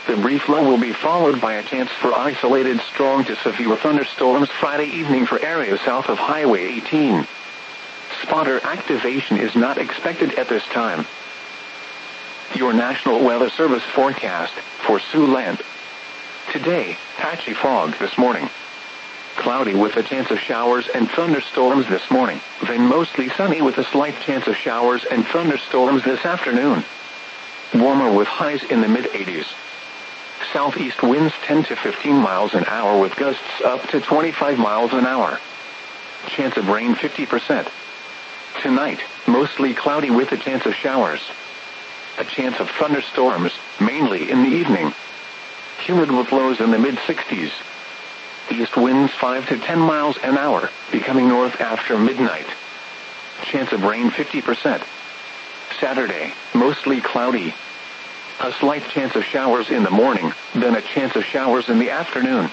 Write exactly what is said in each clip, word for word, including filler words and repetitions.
The brief low will be followed by a chance for isolated strong to severe thunderstorms Friday evening for areas south of Highway eighteen. Spotter activation is not expected at this time. Your National Weather Service forecast for Siouxland. Today, patchy fog this morning. Cloudy with a chance of showers and thunderstorms this morning, then mostly sunny with a slight chance of showers and thunderstorms this afternoon. Warmer with highs in the mid eighties. Southeast winds ten to fifteen miles an hour with gusts up to twenty-five miles an hour. Chance of rain fifty percent. Tonight, mostly cloudy with a chance of showers. A chance of thunderstorms, mainly in the evening. Humid with lows in the mid sixties. East winds five to ten miles an hour, becoming north after midnight. Chance of rain fifty percent. Saturday, mostly cloudy. A slight chance of showers in the morning, then a chance of showers in the afternoon.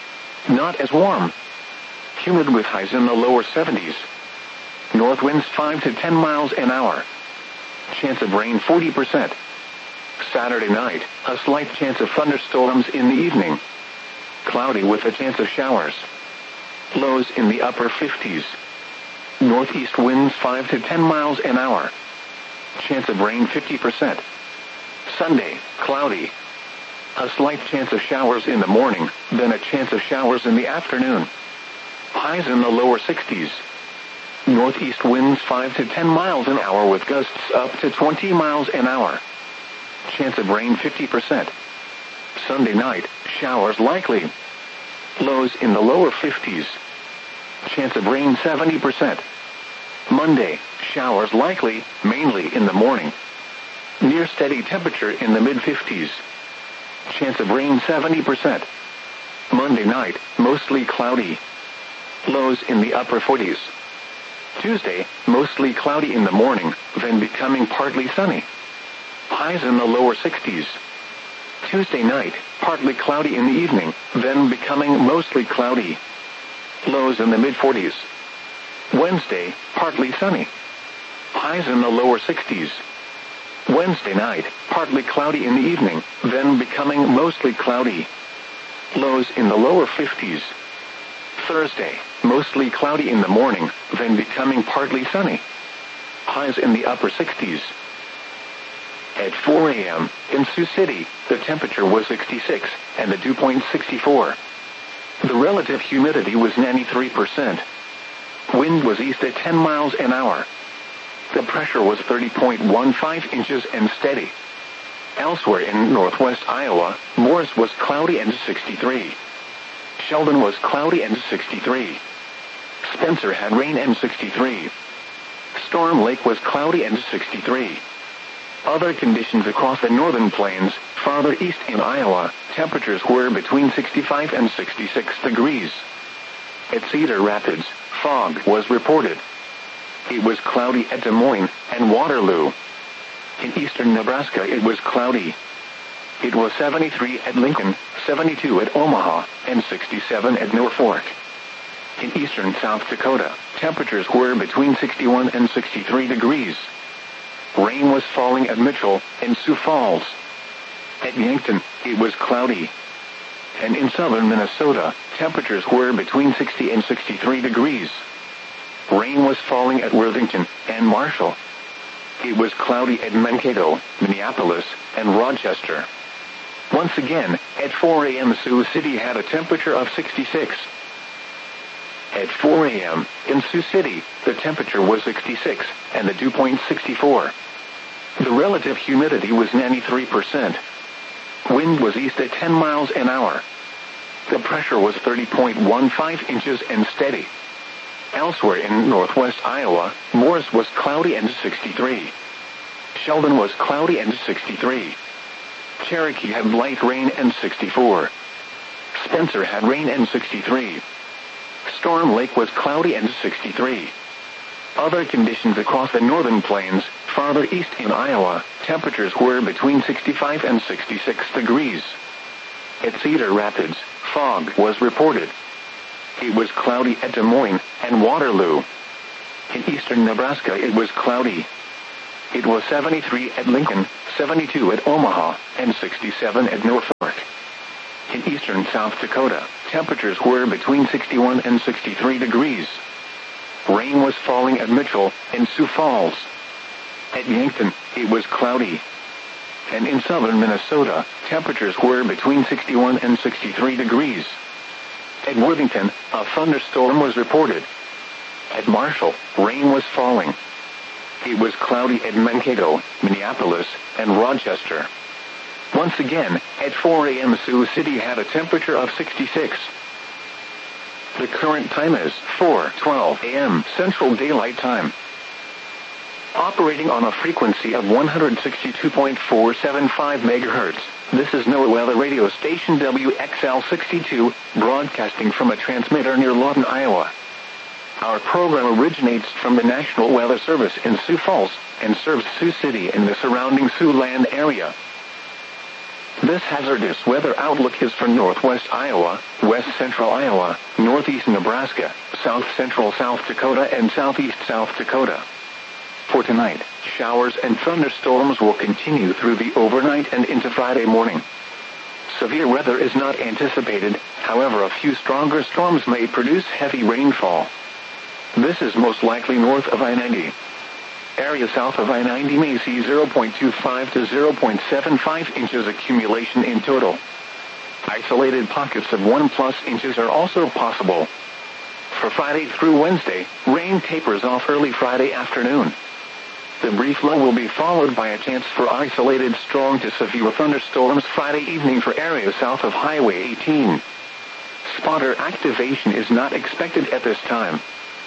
Not as warm. Humid with highs in the lower seventies. North winds five to ten miles an hour. Chance of rain forty percent. Saturday night, a slight chance of thunderstorms in the evening. Cloudy with a chance of showers. Lows in the upper fifties. Northeast winds five to ten miles an hour. Chance of rain fifty percent. Sunday, cloudy. A slight chance of showers in the morning, then a chance of showers in the afternoon. Highs in the lower sixties. Northeast winds five to ten miles an hour with gusts up to twenty miles an hour. Chance of rain fifty percent. Sunday night, showers likely. Lows in the lower fifties. Chance of rain seventy percent. Monday, showers likely, mainly in the morning. Near steady temperature in the mid fifties. Chance of rain seventy percent. Monday night, mostly cloudy. Lows in the upper forties. Tuesday, mostly cloudy in the morning, then becoming partly sunny. Highs in the lower sixties. Tuesday night, partly cloudy in the evening, then becoming mostly cloudy. Lows in the mid forties. Wednesday, partly sunny. Highs in the lower sixties. Wednesday night, partly cloudy in the evening, then becoming mostly cloudy. Lows in the lower fifties. Thursday, mostly cloudy in the morning, then becoming partly sunny. Highs in the upper sixties. At four a.m., in Sioux City, the temperature was sixty-six, and the dew point sixty-four. The relative humidity was ninety-three percent. Wind was east at ten miles an hour. The pressure was thirty point one five inches and steady. Elsewhere in northwest Iowa, Morris was cloudy and sixty-three. Sheldon was cloudy and sixty-three. Spencer had rain and sixty-three. Storm Lake was cloudy and sixty-three. Other conditions across the northern plains, farther east in Iowa, temperatures were between sixty-five and sixty-six degrees. At Cedar Rapids, fog was reported. It was cloudy at Des Moines and Waterloo. In eastern Nebraska it was cloudy. It was seventy-three at Lincoln, seventy-two at Omaha, and sixty-seven at Norfolk. In eastern South Dakota, temperatures were between sixty-one and sixty-three degrees. Rain was falling at Mitchell and Sioux Falls. At Yankton, it was cloudy. And in southern Minnesota, temperatures were between sixty and sixty-three degrees. Rain was falling at Worthington and Marshall. It was cloudy at Mankato, Minneapolis, and Rochester. Once again, at four a.m. Sioux City had a temperature of sixty-six. At four a.m., in Sioux City, the temperature was sixty-six, and the dew point sixty-four. The relative humidity was ninety-three percent. Wind was east at ten miles an hour. The pressure was thirty point one five inches and steady. Elsewhere in northwest Iowa, Morris was cloudy and sixty-three. Sheldon was cloudy and sixty-three. Cherokee had light rain and sixty-four. Spencer had rain and sixty-three. Storm Lake was cloudy and sixty-three. Other conditions across the northern plains, farther east in Iowa, temperatures were between sixty-five and sixty-six degrees. At Cedar Rapids, fog was reported. It was cloudy at Des Moines and Waterloo. In eastern Nebraska it was cloudy. It was seventy-three at Lincoln, seventy-two at Omaha, and sixty-seven at Norfolk. In eastern South Dakota, temperatures were between sixty-one and sixty-three degrees. Rain was falling at Mitchell and Sioux Falls. At Yankton, it was cloudy. And in southern Minnesota, temperatures were between sixty-one and sixty-three degrees. At Worthington, a thunderstorm was reported. At Marshall, rain was falling. It was cloudy at Mankato, Minneapolis, and Rochester. Once again, at four a m Sioux City had a temperature of sixty-six. The current time is four twelve a m Central Daylight Time. Operating on a frequency of one hundred sixty-two point four seven five megahertz, this is NOAA Weather Radio Station W X L sixty-two, broadcasting from a transmitter near Lawton, Iowa. Our program originates from the National Weather Service in Sioux Falls, and serves Sioux City and the surrounding Siouxland area. This hazardous weather outlook is for northwest Iowa, west central Iowa, northeast Nebraska, south central South Dakota, and southeast South Dakota. For tonight, showers and thunderstorms will continue through the overnight and into Friday morning. Severe weather is not anticipated, however a few stronger storms may produce heavy rainfall. This is most likely north of I ninety. Area south of I ninety may see zero point two five to zero point seven five inches accumulation in total. Isolated pockets of one plus inches are also possible. For Friday through Wednesday, rain tapers off early Friday afternoon. The brief low will be followed by a chance for isolated strong to severe thunderstorms Friday evening for areas south of Highway eighteen. Spotter activation is not expected at this time.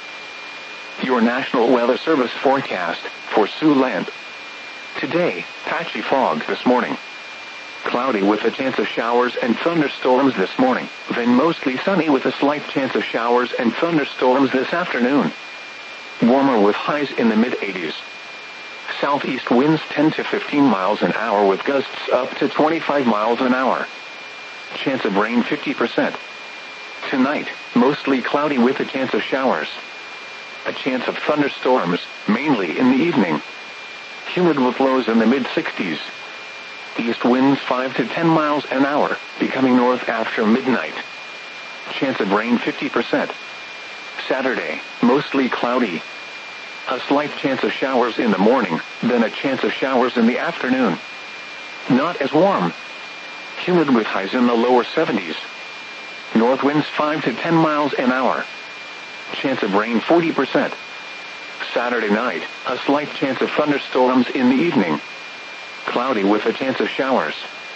Your National Weather Service forecast for Siouxland. Today, patchy fog this morning. Cloudy with a chance of showers and thunderstorms this morning, then mostly sunny with a slight chance of showers and thunderstorms this afternoon. Warmer with highs in the mid eighties. Southeast winds ten to fifteen miles an hour with gusts up to twenty-five miles an hour. Chance of rain fifty percent. Tonight, mostly cloudy with a chance of showers. A chance of thunderstorms, mainly in the evening. Humid with lows in the mid sixties. East winds five to ten miles an hour, becoming north after midnight. Chance of rain fifty percent. Saturday, mostly cloudy. A slight chance of showers in the morning, then a chance of showers in the afternoon. Not as warm. Humid with highs in the lower seventies. North winds five to ten miles an hour. Chance of rain forty percent. Saturday night, a slight chance of thunderstorms in the evening. Cloudy with a chance of showers.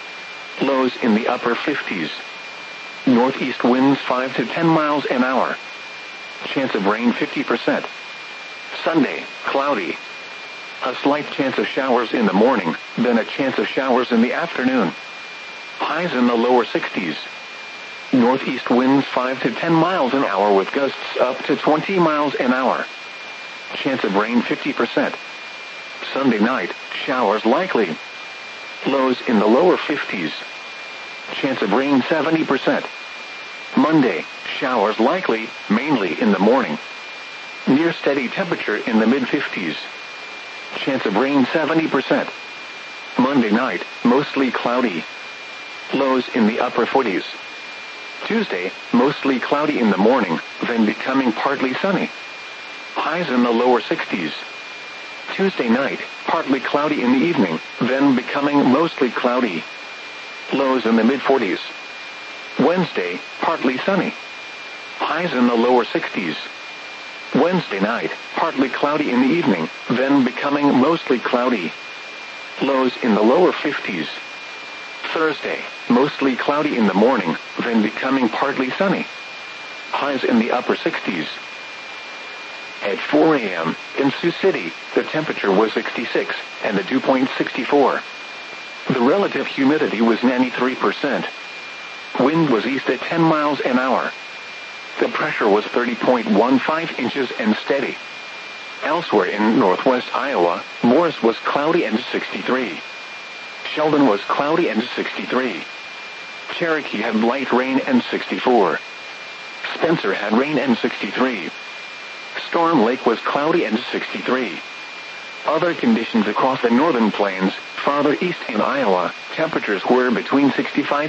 Lows in the upper fifties. Northeast winds five to ten miles an hour. Chance of rain fifty percent. Sunday, cloudy. A slight chance of showers in the morning, then a chance of showers in the afternoon. Highs in the lower sixties. Northeast winds five to ten miles an hour with gusts up to twenty miles an hour. Chance of rain fifty percent. Sunday night, showers likely. Lows in the lower fifties. Chance of rain seventy percent. Monday, showers likely, mainly in the morning. Near steady temperature in the mid fifties. Chance of rain seventy percent. Monday night, mostly cloudy. Lows in the upper forties. Tuesday, mostly cloudy in the morning, then becoming partly sunny. Highs in the lower sixties. Tuesday night, partly cloudy in the evening, then becoming mostly cloudy. Lows in the mid forties. Wednesday, partly sunny. Highs in the lower sixties. Wednesday night, partly cloudy in the evening, then becoming mostly cloudy. Lows in the lower fifties. Thursday, mostly cloudy in the morning, then becoming partly sunny. Highs in the upper sixties. At four a m in Sioux City, the temperature was sixty-six, and the dew point sixty-four. The relative humidity was ninety-three percent. Wind was east at ten miles an hour. The pressure was thirty point one five inches and steady. Elsewhere in northwest Iowa, Morris was cloudy and sixty-three. Sheldon was cloudy and sixty-three. Cherokee had light rain and sixty-four. Spencer had rain and sixty-three. Storm Lake was cloudy and sixty-three. Other conditions across the northern plains, Farther east in Iowa, temperatures were between sixty-five